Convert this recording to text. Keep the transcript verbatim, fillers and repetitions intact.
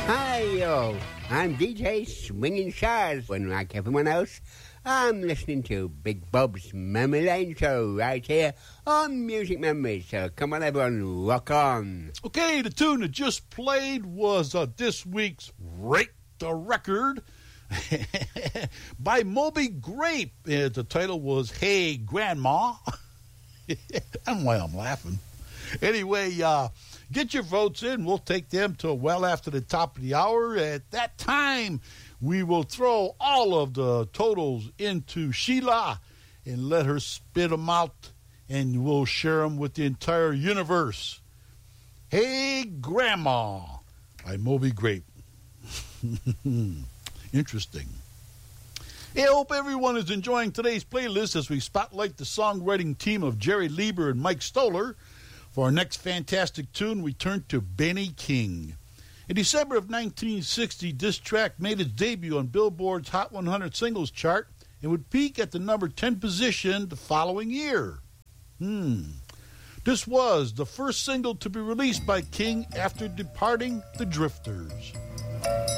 Hi, yo. I'm D J Swinging Stars. When like everyone else, I'm listening to Big Bob's Memory Lane Show right here on Music Memories. So come on, everyone, rock on. Okay, the tune that just played was uh, this week's Rate the Record by Moby Grape. Uh, the title was Hey Grandma. That's why I'm laughing. Anyway, uh, get your votes in. We'll take them till well after the top of the hour. At that time, we will throw all of the totals into Sheila and let her spit them out, and we'll share them with the entire universe. Hey Grandma by Moby Grape. Interesting. Hey, I hope everyone is enjoying today's playlist as we spotlight the songwriting team of Jerry Lieber and Mike Stoller. For our next fantastic tune, we turn to Benny King. In December of nineteen sixty, this track made its debut on Billboard's Hot one hundred Singles chart and would peak at the number ten position the following year. Hmm. This was the first single to be released by King after departing the Drifters.